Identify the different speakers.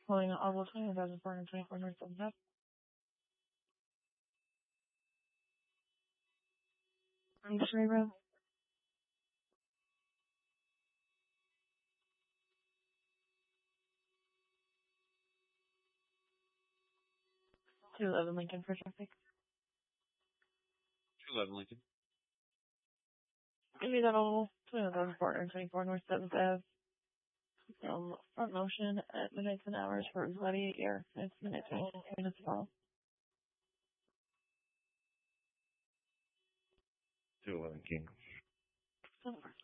Speaker 1: Pulling August 2024 North 7th. Missionary Road. 211 Lincoln for traffic.
Speaker 2: 211 Lincoln.
Speaker 1: Give me that old 2024 North 7th Ave. Front motion at midnight and hours for 28 year. It's minutes to follow.
Speaker 2: 211 King.
Speaker 1: So